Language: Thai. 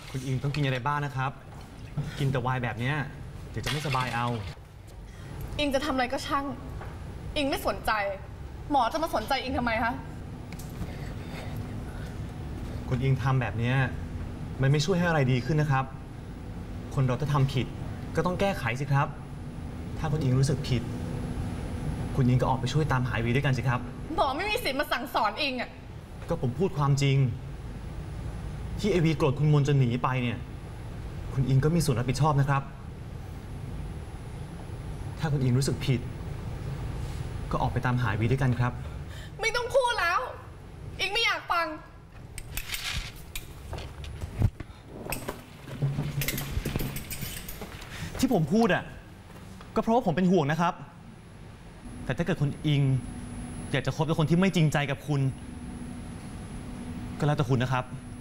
คุณอิงต้องกินอะไรบ้างนะครับกินแต่ไวน์แบบนี้เดี๋ยวจะไม่สบายเอาอิงจะทำอะไรก็ช่างอิงไม่สนใจหมอจะมาสนใจอิงทำไมคะคุณอิงทำแบบนี้มันไม่ช่วยให้อะไรดีขึ้นนะครับคนเราถ้าทำผิดก็ต้องแก้ไขสิครับถ้าคุณอิงรู้สึกผิดคุณอิงก็ออกไปช่วยตามหาวีด้วยกันสิครับหมอไม่มีสิทธิ์มาสั่งสอนอิงอ่ะก็ผมพูดความจริงที่ไอวีโกรธคุณมนจนหนีไปเนี่ยคุณอิงก็มีส่วนรับผิดชอบนะครับถ้าคุณอิงรู้สึกผิดก็ออกไปตามหาวีด้วยกันครับไม่ต้องพูดแล้วอิงไม่อยากฟังที่ผมพูดอ่ะก็เพราะว่าผมเป็นห่วงนะครับแต่ถ้าเกิดคุณอิงอยากจะคบกับคนที่ไม่จริงใจกับคุณก็แล้วแต่คุณนะครับ